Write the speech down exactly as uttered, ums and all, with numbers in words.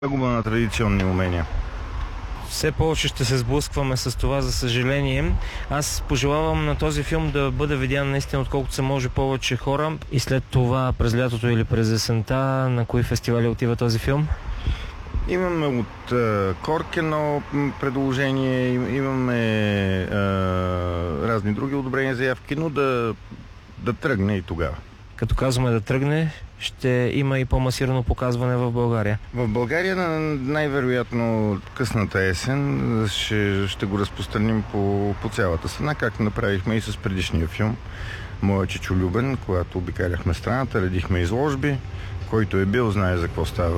Загуба на традиционни умения. Все повече ще се сблъскваме с това, за съжаление. Аз пожелавам на този филм да бъде видян наистина отколкото се може повече хора. И след това през лятото или през есента на кои фестивали отива този филм? Имаме от е, Корк едно предложение, имаме е, разни други одобрени заявки, но да, да тръгне и тогава. Като казваме да тръгне, ще има и по-масирано показване в България. В България на най-вероятно късната есен ще, ще го разпространим по, по цялата страна, както направихме и с предишния филм Моя чичо Любен, когато обикаляхме страната, редихме изложби. Който е бил, знае за какво става